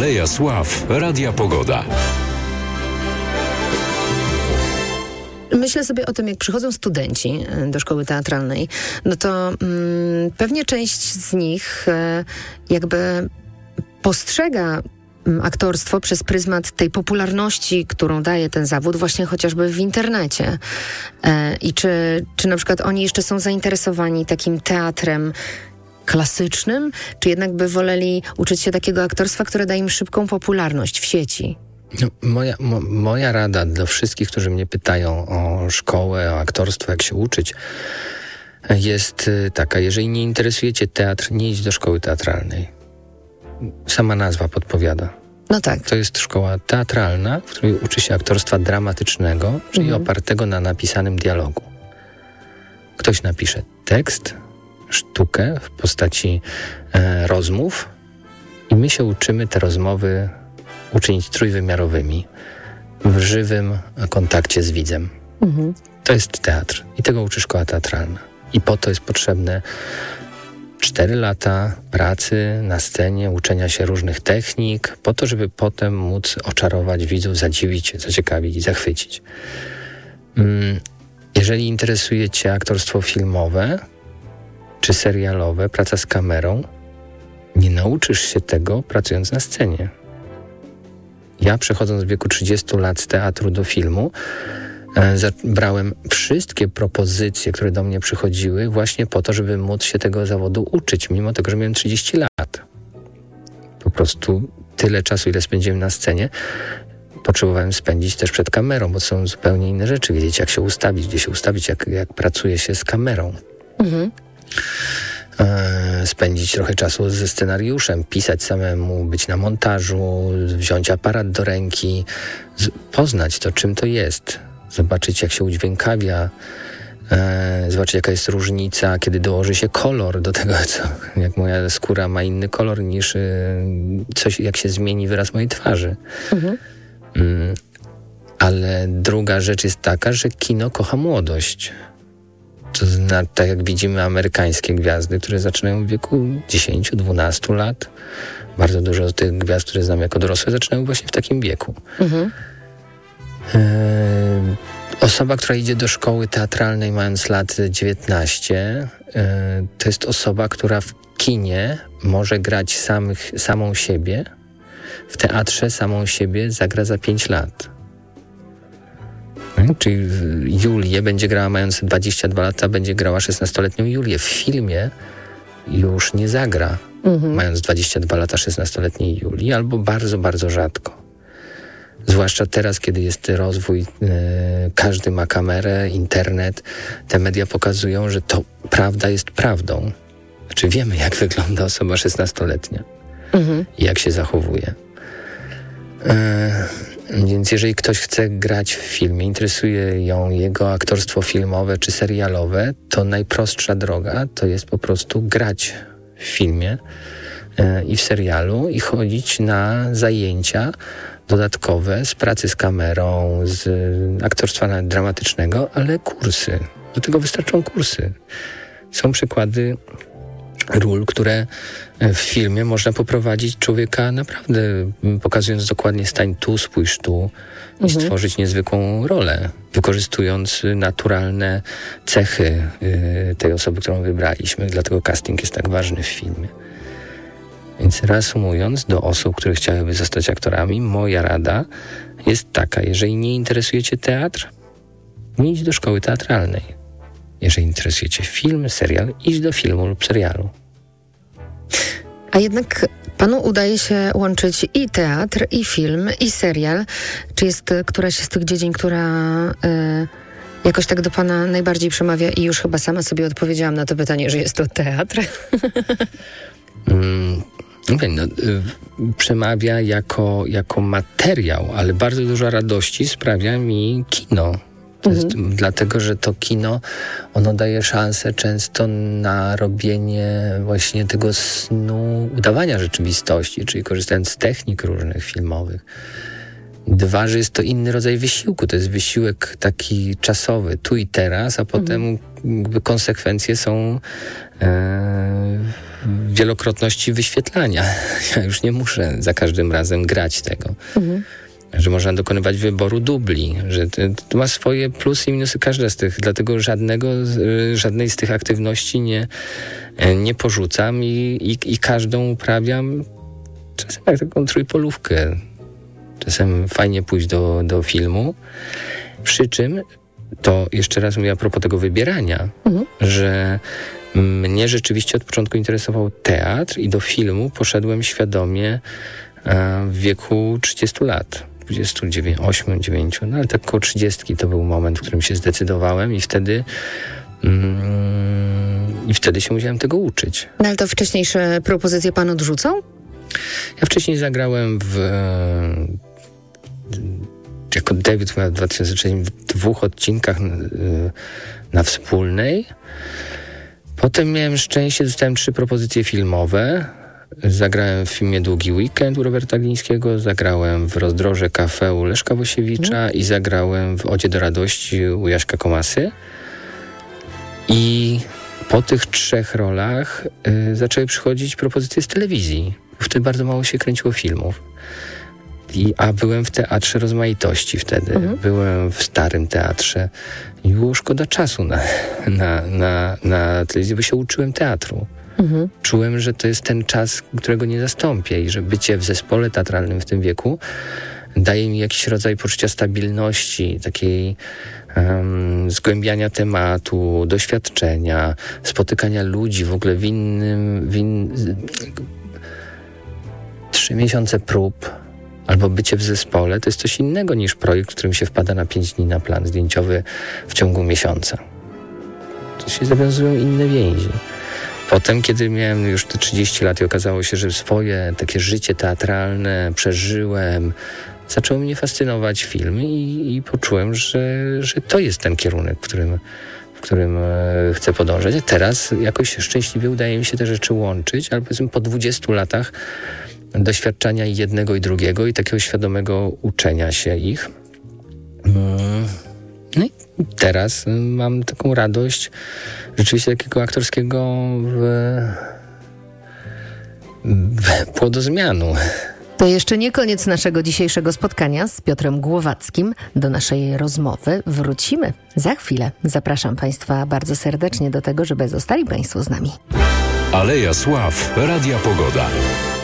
Aleja Sław, Radia Pogoda. Myślę sobie o tym, jak przychodzą studenci do szkoły teatralnej, no to pewnie część z nich jakby postrzega aktorstwo przez pryzmat tej popularności, którą daje ten zawód właśnie chociażby w internecie. I czy na przykład oni jeszcze są zainteresowani takim teatrem klasycznym, czy jednak by woleli uczyć się takiego aktorstwa, które daje im szybką popularność w sieci? No, moja rada dla wszystkich, którzy mnie pytają o szkołę, o aktorstwo, jak się uczyć, jest taka: jeżeli nie interesuje cię teatr, nie idź do szkoły teatralnej. Sama nazwa podpowiada. No tak. To jest szkoła teatralna, w której uczy się aktorstwa dramatycznego, czyli opartego na napisanym dialogu. Ktoś napisze tekst, sztukę w postaci rozmów i my się uczymy te rozmowy uczynić trójwymiarowymi w żywym kontakcie z widzem. To jest teatr i tego uczy szkoła teatralna. I po to jest potrzebne 4 lata pracy na scenie, uczenia się różnych technik, po to, żeby potem móc oczarować widzów, zadziwić, zaciekawić i zachwycić. Jeżeli interesuje cię aktorstwo filmowe czy serialowe, praca z kamerą, nie nauczysz się tego pracując na scenie. Ja, przechodząc w wieku 30 lat z teatru do filmu, brałem wszystkie propozycje, które do mnie przychodziły, właśnie po to, żeby móc się tego zawodu uczyć, mimo tego, że miałem 30 lat. Po prostu tyle czasu, ile spędziłem na scenie, potrzebowałem spędzić też przed kamerą, bo są zupełnie inne rzeczy. Wiedzieć, jak się ustawić, gdzie się ustawić, jak pracuje się z kamerą. Spędzić trochę czasu ze scenariuszem, pisać samemu, być na montażu, wziąć aparat do ręki, poznać to, czym to jest, zobaczyć, jak się udźwiękawia, zobaczyć, jaka jest różnica, kiedy dołoży się kolor do tego, jak moja skóra ma inny kolor niż coś, jak się zmieni wyraz mojej twarzy. Ale druga rzecz jest taka, że kino kocha młodość. To znaczy, tak jak widzimy amerykańskie gwiazdy, które zaczynają w wieku 10-12 lat. Bardzo dużo tych gwiazd, które znam jako dorosłe, zaczynają właśnie w takim wieku. Osoba, która idzie do szkoły teatralnej mając lat 19, to jest osoba, która w kinie może grać samą siebie, w teatrze samą siebie zagra za 5 lat. Czyli Julię będzie grała mając 22 lata, będzie grała 16-letnią Julię. W filmie już nie zagra mając 22 lata 16-letniej Julii, albo bardzo, bardzo rzadko. Zwłaszcza teraz, kiedy jest rozwój, każdy ma kamerę, internet, te media pokazują, że to prawda jest prawdą. Znaczy wiemy, jak wygląda osoba 16-letnia i jak się zachowuje. Więc jeżeli ktoś chce grać w filmie, interesuje ją jego aktorstwo filmowe czy serialowe, to najprostsza droga to jest po prostu grać w filmie i w serialu i chodzić na zajęcia dodatkowe z pracy z kamerą, z aktorstwa nawet dramatycznego, ale kursy. Do tego wystarczą kursy. Są przykłady ról, które w filmie można poprowadzić człowieka naprawdę, pokazując dokładnie stań tu, spójrz tu i stworzyć niezwykłą rolę, wykorzystując naturalne cechy tej osoby, którą wybraliśmy. Dlatego casting jest tak ważny w filmie. Więc reasumując, do osób, które chciałyby zostać aktorami, moja rada jest taka: jeżeli nie interesuje cię teatr, nie idź do szkoły teatralnej. Jeżeli interesuje cię film, serial, idź do filmu lub serialu. A jednak panu udaje się łączyć i teatr, i film, i serial. Czy jest któraś z tych dziedzin, która jakoś tak do pana najbardziej przemawia i już chyba sama sobie odpowiedziałam na to pytanie, że jest to teatr? Przemawia jako materiał, ale bardzo dużo radości sprawia mi kino. To jest dlatego, że to kino, ono daje szansę często na robienie właśnie tego snu, udawania rzeczywistości, czyli korzystając z technik różnych filmowych. 2, że jest to inny rodzaj wysiłku. To jest wysiłek taki czasowy, tu i teraz, a potem jakby konsekwencje są wielokrotności wyświetlania. Ja już nie muszę za każdym razem grać tego. Że można dokonywać wyboru dubli, że to ma swoje plusy i minusy każda z tych, dlatego żadnej z tych aktywności nie porzucam i każdą uprawiam czasem jak taką trójpolówkę. Czasem fajnie pójść do filmu, przy czym to jeszcze raz mówię a propos tego wybierania, że mnie rzeczywiście od początku interesował teatr i do filmu poszedłem świadomie w wieku 30 lat. 28, 9, no ale tak koło 30 to był moment, w którym się zdecydowałem i wtedy się musiałem tego uczyć. No ale to wcześniejsze propozycje pan odrzucał? Ja wcześniej zagrałem jako debiut w 2003 w 2 odcinkach na Wspólnej. Potem miałem szczęście, dostałem 3 propozycje filmowe. Zagrałem w filmie Długi Weekend u Roberta Glińskiego, zagrałem w Rozdroże Cafe u Leszka Wosiewicza i zagrałem w Odzie do radości u Jaśka Komasy. I po tych 3 rolach zaczęły przychodzić propozycje z telewizji. Wtedy bardzo mało się kręciło filmów. A byłem w Teatrze Rozmaitości wtedy. Byłem w Starym Teatrze. I było szkoda czasu na telewizję, bo się uczyłem teatru. Czułem, że to jest ten czas, którego nie zastąpię i że bycie w zespole teatralnym w tym wieku daje mi jakiś rodzaj poczucia stabilności, takiej zgłębiania tematu, doświadczenia, spotykania ludzi w ogóle 3 miesiące prób albo bycie w zespole to jest coś innego niż projekt, w którym się wpada na 5 dni na plan zdjęciowy w ciągu miesiąca. To się zawiązują inne więzi. Potem, kiedy miałem już te 30 lat i okazało się, że swoje takie życie teatralne przeżyłem, zaczęły mnie fascynować filmy i poczułem, że to jest ten kierunek, w którym chcę podążać. A teraz jakoś szczęśliwie udaje mi się te rzeczy łączyć, ale powiedzmy po 20 latach doświadczenia jednego i drugiego i takiego świadomego uczenia się ich. No i teraz mam taką radość rzeczywiście takiego aktorskiego płodozmianu. To jeszcze nie koniec naszego dzisiejszego spotkania z Piotrem Głowackim. Do naszej rozmowy wrócimy za chwilę. Zapraszam Państwa bardzo serdecznie do tego, żeby zostali Państwo z nami. Aleja Sław Radia Pogoda.